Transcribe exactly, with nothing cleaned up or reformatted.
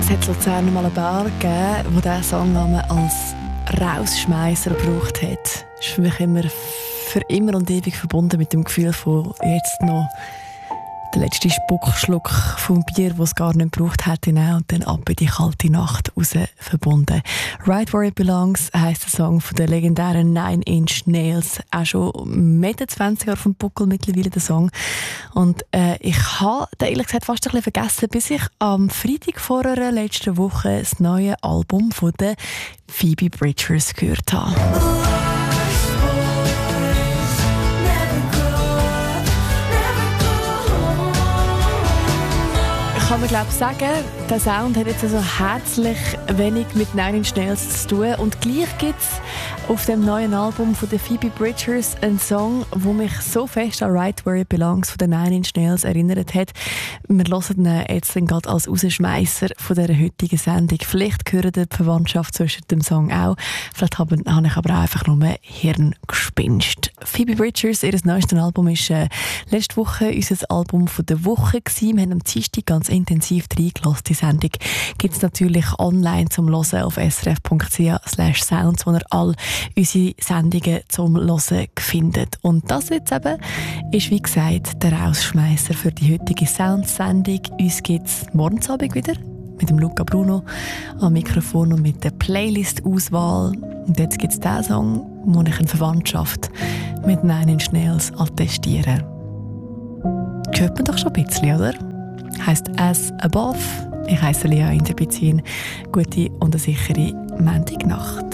Es hat in Luzern mal einen Bar gegeben, der diesen Song als Rausschmeißer gebraucht hat. Das ist für mich immer, für immer und ewig verbunden mit dem Gefühl von jetzt noch der letzte Spuckschluck vom Bier, das es gar nicht gebraucht hätte, und dann ab in die kalte Nacht raus verbunden. «Right Where It Belongs» heisst der Song von den legendären Nine Inch Nails. Auch schon Mitte zwanzig Jahre vom Buckel mittlerweile der Song. Und äh, ich habe den ehrlich gesagt fast ein bisschen vergessen, bis ich am Freitag vor einer letzten Woche das neue Album von den Phoebe Bridgers gehört habe. Kann man glaube sagen, der Sound hat jetzt also herzlich wenig mit Nine Inch Nails zu tun. Und gleich gibt es auf dem neuen Album von den Phoebe Bridgers einen Song, der mich so fest an «Right Where It Belongs» von den Nine Inch Nails erinnert hat. Wir hören ihn jetzt gerade als Rausschmeisser von dieser heutigen Sendung. Vielleicht gehört die Verwandtschaft zwischen dem Song auch. Vielleicht habe ich aber auch einfach nur Hirngespinst. Phoebe Bridgers, ihr neuestes Album, ist äh, letzte Woche unser Album von der Woche gewesen. Wir haben am Dienstag ganz intensiv reingelassen. Die Sendung gibt es natürlich online zum Hören auf s r f punkt c h slash sounds, wo ihr all unsere Sendungen zum Hören findet. Und das jetzt eben ist, wie gesagt, der Rausschmeißer für die heutige Soundsendung. Uns gibt es morgen Abend wieder mit dem Luca Bruno am Mikrofon und mit der Playlist-Auswahl. Und jetzt gibt es den Song, wo ich eine Verwandtschaft mit Nine Inch Nails attestiere. Hört man doch schon ein bisschen, oder? Heisst «As Above». Ich heisse Lea Interbizin. Gute und eine sichere Montagnacht.